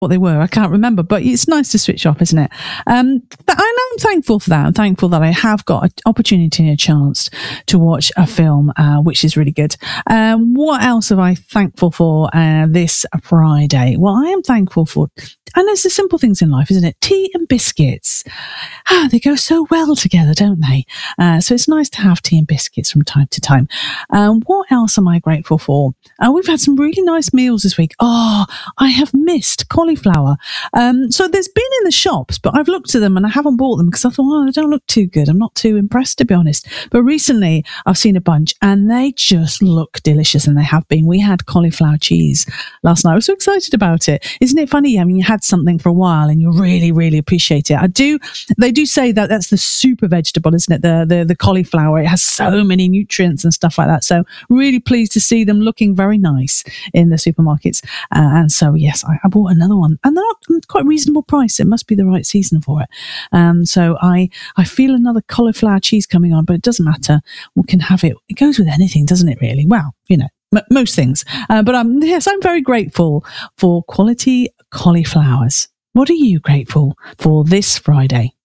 what they were. I can't remember, but it's nice to switch off, isn't it? But I'm thankful for that. I'm thankful that I have got an opportunity and a chance to watch a film, which is really good. What else am I thankful for this Friday? Well, I am thankful for, and there's the simple things in life, isn't it? Tea and biscuits. They go so well together, don't they? So it's nice to have tea and biscuits from time to time. What else am I grateful for? We've had some really nice meals this week. Oh, I have missed cauliflower. So there's been in the shops, but I've looked at them and I haven't bought them because I thought, oh, they don't look too good. I'm not too impressed, to be honest. But recently I've seen a bunch and they just look delicious, and they have been. We had cauliflower cheese last night. I was so excited about it. Isn't it funny? I mean, you had something for a while and you really, really appreciate it. They do say that that's the super vegetable, isn't it? The cauliflower. It has so many nutrients and stuff like that. So really pleased to see them looking very nice in the supermarkets. And so, yes, I bought another one, and they're not quite reasonable price. It must be the right season for it. So I feel another cauliflower cheese coming on, but it doesn't matter. We can have it. It goes with anything, doesn't it, really? Well, you know, most things. But yes, I'm very grateful for quality cauliflowers. What are you grateful for this Friday?